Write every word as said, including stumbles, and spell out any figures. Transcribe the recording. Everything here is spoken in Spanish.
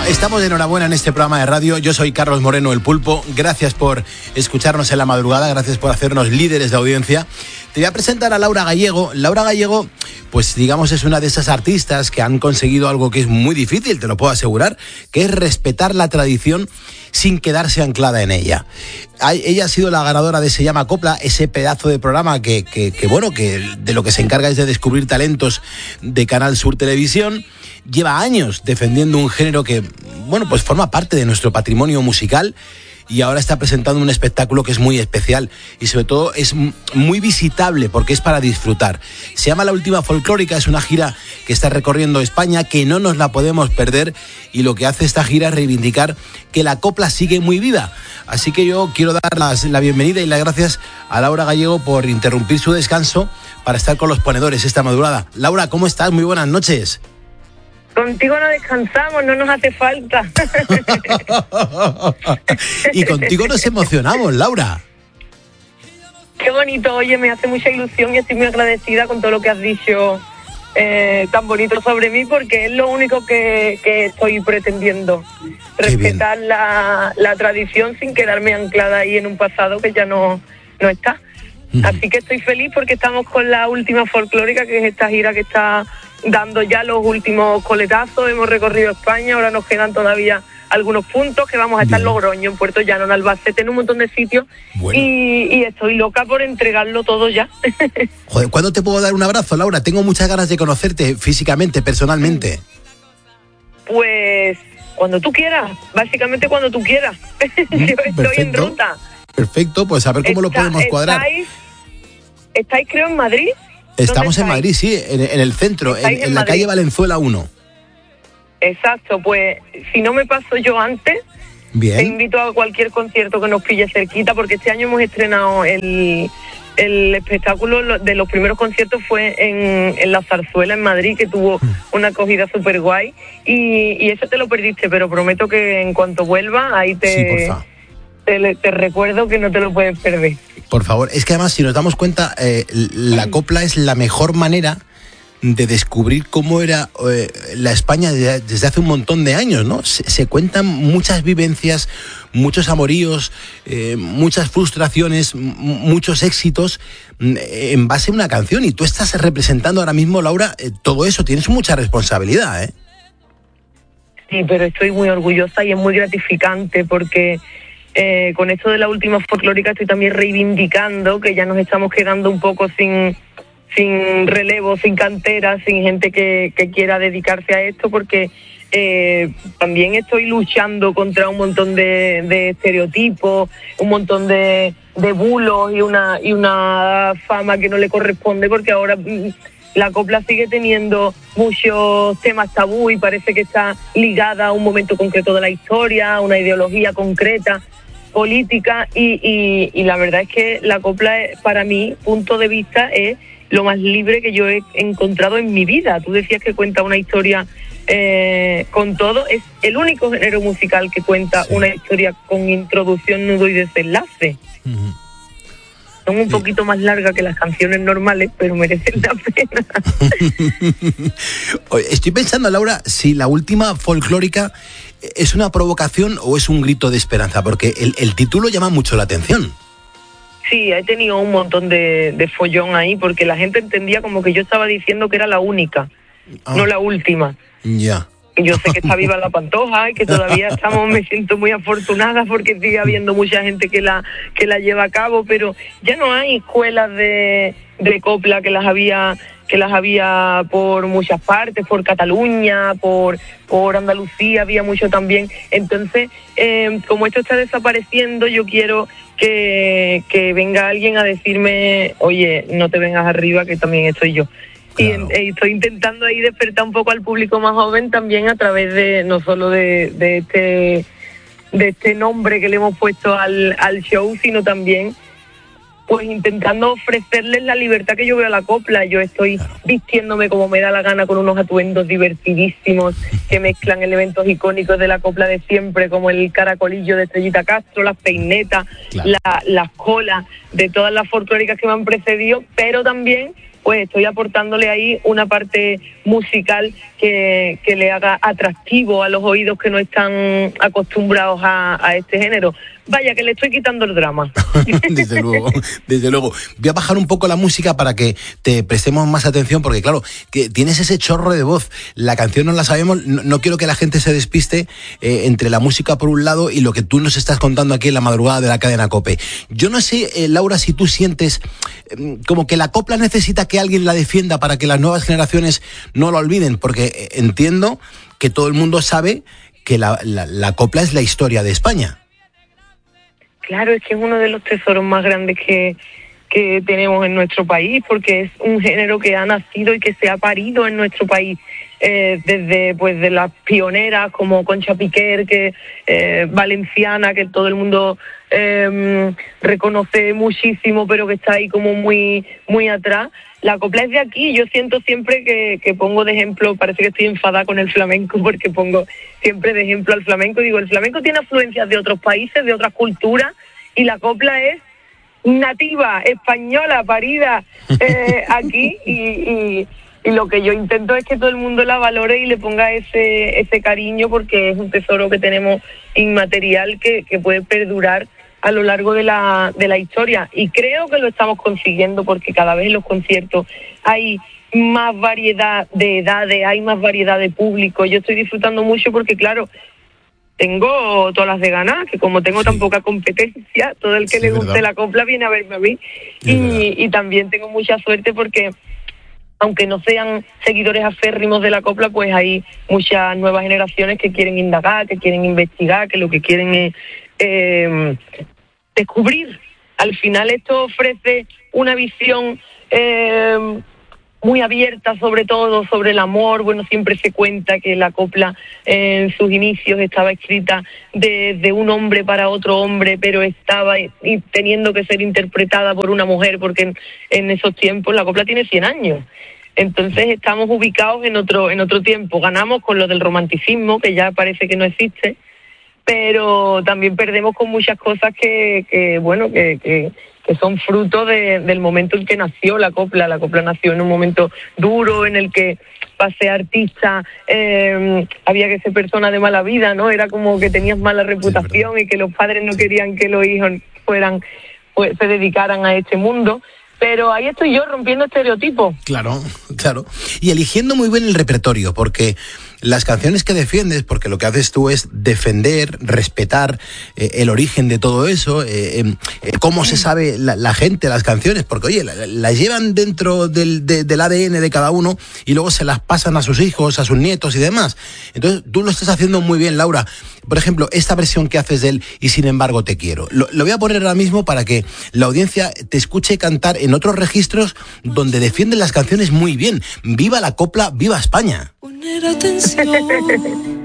Estamos de enhorabuena en este programa de radio. Yo soy Carlos Moreno, el Pulpo. Gracias por escucharnos en la madrugada, gracias por hacernos líderes de audiencia. Te voy a presentar a Laura Gallego. Laura Gallego, pues digamos, es una de esas artistas que han conseguido algo que es muy difícil, te lo puedo asegurar, que es respetar la tradición sin quedarse anclada en ella. Ella ha sido la ganadora de Se Llama Copla, ese pedazo de programa que, que, que bueno, que de lo que se encarga es de descubrir talentos de Canal Sur Televisión. Lleva años defendiendo un género que, bueno, pues forma parte de nuestro patrimonio musical y ahora está presentando un espectáculo que es muy especial y sobre todo es muy visitable porque es para disfrutar. Se llama La Última Folclórica, es una gira que está recorriendo España, que no nos la podemos perder, y lo que hace esta gira es reivindicar que la copla sigue muy viva. Así que yo quiero dar las, la bienvenida y las gracias a Laura Gallego por interrumpir su descanso para estar con los ponedores esta madrugada. Laura, ¿cómo estás? Muy buenas noches. Contigo no descansamos, no nos hace falta. Y contigo nos emocionamos, Laura. Qué bonito, oye, me hace mucha ilusión y estoy muy agradecida con todo lo que has dicho eh, tan bonito sobre mí, porque es lo único que, que estoy pretendiendo. Respetar la, la tradición sin quedarme anclada ahí en un pasado que ya no, no está. Uh-huh. Así que estoy feliz porque estamos con La Última Folclórica, que es esta gira que está dando ya los últimos coletazos. Hemos recorrido España, ahora nos quedan todavía algunos puntos, que vamos a estar en Logroño, en Puerto Llano, en Albacete, en un montón de sitios. Bueno. y, y estoy loca por entregarlo todo ya. Joder, ¿cuándo te puedo dar un abrazo, Laura? Tengo muchas ganas de conocerte físicamente, personalmente. Pues cuando tú quieras, básicamente cuando tú quieras. Yo estoy Perfecto. en ruta. Perfecto, pues a ver cómo Está, lo podemos cuadrar. ¿Estáis, estáis creo en Madrid? Estamos en Madrid, sí, en, en el centro, en, en, en la Madrid? calle Valenzuela uno. Exacto, pues si no me paso yo antes, Bien. te invito a cualquier concierto que nos pille cerquita, porque este año hemos estrenado el, el espectáculo de los primeros conciertos fue en, en La Zarzuela, en Madrid, que tuvo una acogida súper guay, y, y eso te lo perdiste, pero prometo que en cuanto vuelva, ahí te... Sí, porfa. Te, te recuerdo que no te lo puedes perder. Por favor, es que además, si nos damos cuenta, eh, la copla es la mejor manera de descubrir cómo era eh, la España desde, desde hace un montón de años, ¿no? Se, se cuentan muchas vivencias, muchos amoríos, eh, muchas frustraciones, m- muchos éxitos eh, en base a una canción, y tú estás representando ahora mismo, Laura, eh, todo eso. Tienes mucha responsabilidad, ¿eh? Sí, pero estoy muy orgullosa y es muy gratificante porque... Eh, con esto de La Última Folclórica estoy también reivindicando que ya nos estamos quedando un poco sin sin relevo, sin cantera, sin gente que, que quiera dedicarse a esto, porque eh, también estoy luchando contra un montón de, de estereotipos, un montón de, de bulos y una y una fama que no le corresponde, porque ahora mm, la copla sigue teniendo muchos temas tabú y parece que está ligada a un momento concreto de la historia, a una ideología concreta, política, y, y, y la verdad es que la copla, para mí, punto de vista, es lo más libre que yo he encontrado en mi vida. Tú decías que cuenta una historia eh, con todo, es el único género musical que cuenta sí. una historia con introducción, nudo y desenlace. Uh-huh. Son un sí. poquito más largas que las canciones normales, pero merecen la pena. Estoy pensando, Laura, si La Última Folclórica es una provocación o es un grito de esperanza, porque el, el título llama mucho la atención. Sí, he tenido un montón de, de follón ahí, porque la gente entendía como que yo estaba diciendo que era la única, ah. no la última. Ya. Yo sé que está viva la Pantoja y que todavía estamos, me siento muy afortunada porque sigue habiendo mucha gente que la que la lleva a cabo, pero ya no hay escuelas de, de copla que las había que las había por muchas partes, por Cataluña, por por Andalucía había mucho también. Entonces, eh, como esto está desapareciendo, yo quiero que, que venga alguien a decirme, oye, no te vengas arriba, que también estoy yo. Claro. Y, y estoy intentando ahí despertar un poco al público más joven también a través de, no solo de, de este de este nombre que le hemos puesto al, al show, sino también pues intentando ofrecerles la libertad que yo veo a la copla. Yo estoy claro. vistiéndome como me da la gana, con unos atuendos divertidísimos que mezclan elementos icónicos de la copla de siempre, como el caracolillo de Estrellita Castro, las peinetas, claro. la, las colas de todas las folclóricas que me han precedido, pero también pues estoy aportándole ahí una parte musical que, que le haga atractivo a los oídos que no están acostumbrados a, a este género. Vaya, que le estoy quitando el drama. Desde luego, desde luego. Voy a bajar un poco la música para que te prestemos más atención, porque claro, que tienes ese chorro de voz. La canción no la sabemos, no, no quiero que la gente se despiste eh, entre la música por un lado y lo que tú nos estás contando aquí en la madrugada de la cadena COPE. Yo no sé, eh, Laura, si tú sientes eh, como que la copla necesita que alguien la defienda para que las nuevas generaciones no la olviden, porque eh, entiendo que todo el mundo sabe que la, la, la copla es la historia de España. Claro, es que es uno de los tesoros más grandes que, que tenemos en nuestro país, porque es un género que ha nacido y que se ha parido en nuestro país, eh, desde pues de las pioneras como Concha Piquer, que eh, valenciana, que todo el mundo eh, reconoce muchísimo, pero que está ahí como muy, muy atrás. La copla es de aquí. Yo siento siempre que, que pongo de ejemplo, parece que estoy enfadada con el flamenco porque pongo siempre de ejemplo al flamenco. Digo, el flamenco tiene afluencias de otros países, de otras culturas, y la copla es nativa, española, parida eh, aquí, y, y, y lo que yo intento es que todo el mundo la valore y le ponga ese, ese cariño, porque es un tesoro que tenemos inmaterial que, que puede perdurar a lo largo de la de la historia, y creo que lo estamos consiguiendo, porque cada vez en los conciertos hay más variedad de edades, hay más variedad de público. Yo estoy disfrutando mucho porque, claro, tengo todas las de ganar, que como tengo sí. tan poca competencia, todo el que sí, le guste ¿verdad? La copla viene a verme a mí, y, y también tengo mucha suerte porque, aunque no sean seguidores aférrimos de la copla, pues hay muchas nuevas generaciones que quieren indagar, que quieren investigar, que lo que quieren es eh, descubrir. Al final esto ofrece una visión eh, muy abierta, sobre todo sobre el amor. Bueno, siempre se cuenta que la copla eh, en sus inicios estaba escrita de, de un hombre para otro hombre, pero estaba y, y teniendo que ser interpretada por una mujer, porque en, en esos tiempos la copla tiene cien años. Entonces estamos ubicados en otro en otro tiempo. Ganamos con lo del romanticismo, que ya parece que no existe, pero también perdemos con muchas cosas que, que bueno, que, que, que son fruto de, del momento en que nació la copla. La copla nació en un momento duro en el que, para ser artista, eh, había que ser persona de mala vida, ¿no? Era como que tenías mala reputación, sí, y que los padres no querían que los hijos fueran, pues, se dedicaran a este mundo. Pero ahí estoy yo rompiendo estereotipos. Claro, claro. Y eligiendo muy bien el repertorio, porque las canciones que defiendes, porque lo que haces tú es defender, respetar eh, el origen de todo eso, eh, eh, cómo se sabe la, la gente las canciones, porque oye, las la llevan dentro del, de, del A D N de cada uno y luego se las pasan a sus hijos, a sus nietos y demás. Entonces tú lo estás haciendo muy bien, Laura. Por ejemplo, esta versión que haces de él, Y sin embargo te quiero, lo, lo voy a poner ahora mismo para que la audiencia te escuche cantar en otros registros donde defienden las canciones muy bien. ¡Viva la copla, viva España! Poner atención